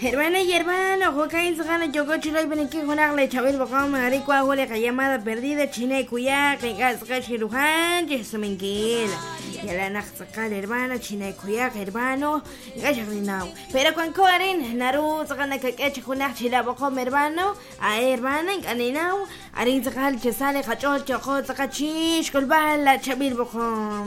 Hermana y hermano, Joaquín Sagana, Yoko Chile, Beneki, Jonarle, Chabel, Bocom, Ariqua, Huele, llamada perdida, Chine, Cuyac, Gascachirujan, Jesuminquil. Y a la Naxacal, hermana, Chine, Cuyac, hermano, Gasharinau. Pero con Corin, Naru, Sagana, Cacachi, Junak, Chila, Bocom, hermano, a hermana, Caninau, Arin Sacal, Chesale, Hachol, Chocot, Sakachish, Colbala, Chabil, Bocom.